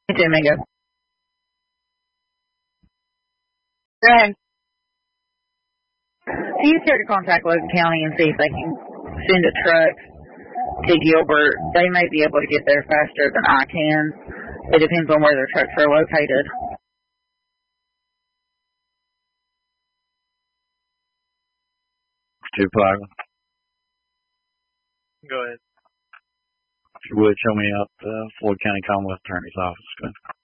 Hey, Domingo. Go ahead. See if you're to contact Logan County and see if they can send a truck to Gilbert. They may be able to get there faster than I can. It depends on where their trucks are located. 2-5. Go ahead. If you would, show me out the Floyd County Commonwealth Attorney's office. Good.